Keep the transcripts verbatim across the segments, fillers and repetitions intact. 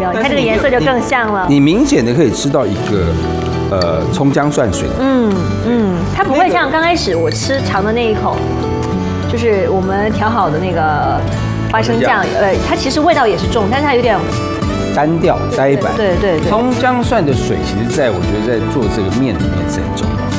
有，你看这个颜色就更像了。 你明显的可以吃到一个呃葱姜蒜水。 嗯嗯，它不会像刚开始我吃尝的那一口，就是我们调好的那个花生酱，呃，它其实味道也是重，但是它有点单调呆板。 对对对。 葱姜蒜的水，其实在我觉得在做这个面里面是很重要的。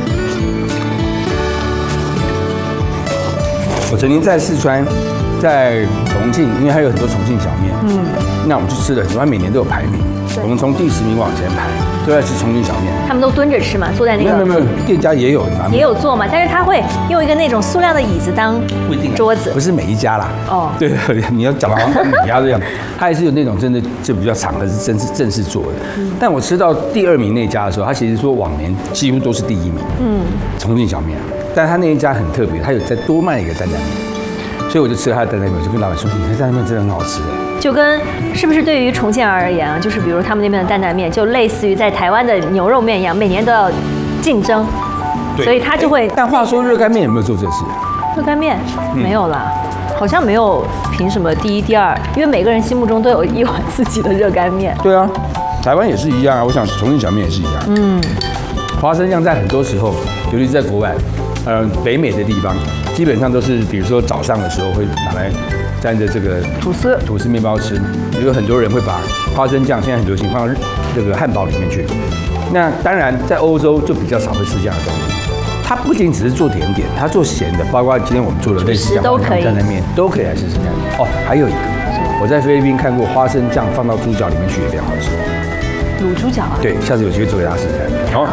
我曾经在四川。在重庆，因为还有很多重庆小面，嗯，那我们去吃了很多，它每年都有排名，我们从第十名往前排，都在吃重庆小面。他们都蹲着吃嘛，坐在那个。 没有没有，店家也有， 也有做嘛，但是他会用一个那种塑料的椅子当桌子， 不是每一家啦。哦，对，你要讲到好像每家这样，它还是有那种真的就比较长的，是正式正式做的。但我吃到第二名那家的时候，他其实说往年几乎都是第一名，嗯，重庆小面，但他那一家很特别，他有再多卖一个担担面。所以我就吃了他的担担面，就跟老板说：“你看担担面真的很好吃的。” 就跟是不是对于重庆而言啊，就是比如他们那边的担担面，就类似于在台湾的牛肉面一样，每年都要竞争，所以他就会。 但话说，热干面有没有做这事？ 热干面没有啦，好像没有凭什么第一、第二，因为每个人心目中都有一碗自己的热干面。 对啊，台湾也是一样啊，我想重庆小面也是一样。嗯，花生酱在很多时候，尤其是在国外，呃，北美的地方。基本上都是，比如说早上的时候会拿来沾着这个吐司吐司面包吃，有很多人会把花生酱现在很流行放到这个汉堡里面去。那当然在欧洲就比较少会吃这样的东西。它不仅只是做甜点，它做咸的，包括今天我们做的类似像花生酱担面都可以来试试看。哦，还有一个，我在菲律宾看过花生酱放到猪脚里面去也非常好吃。 卤猪脚啊？ 对，下次有机会做给大家试试看。好。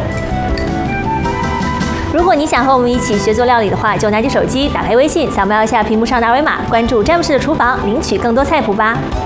如果你想和我们一起学做料理的话，就拿起手机，打开微信，扫描一下屏幕上的二维码，关注詹姆士的厨房，领取更多菜谱吧。